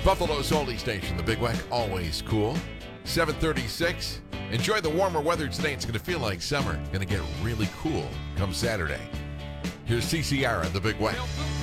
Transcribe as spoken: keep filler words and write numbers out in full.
Buffalo's only station, the Big Weck, always cool. seven thirty-six. Enjoy the warmer weather today. It's going to feel like summer. Going to get really cool come Saturday. Here's C C R and the Big Weck.